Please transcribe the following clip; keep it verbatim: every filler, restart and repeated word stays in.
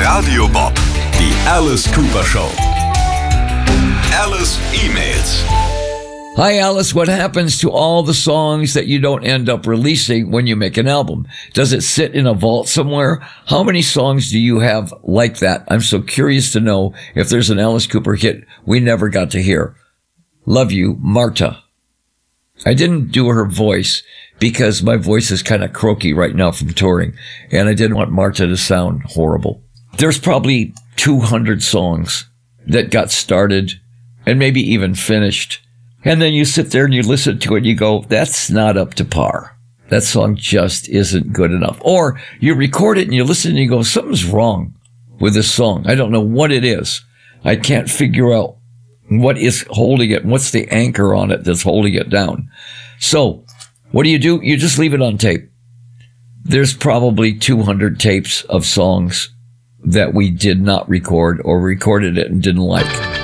Radio Bob. Die Alice Cooper Show. Alice E-Mails. Hi, Alice. What happens to all the songs that you don't end up releasing when you make an album? Does it sit in a vault somewhere? How many songs do you have like that? I'm so curious to know if there's an Alice Cooper hit we never got to hear. Love you, Marta. I didn't do her voice because my voice is kind of croaky right now from touring, and I didn't want Marta to sound horrible. There's probably two hundred songs that got started and maybe even finished. And then you sit there and you listen to it and you go, that's not up to par. That song just isn't good enough. Or you record it and you listen and you go, something's wrong with this song. I don't know what it is. I can't figure out what is holding it. What's the anchor on it that's holding it down? So what do you do? You just leave it on tape. There's probably two hundred tapes of songs that we did not record or recorded it and didn't like.